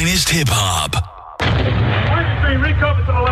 finest hip hop. Rick Stream, recover to the left.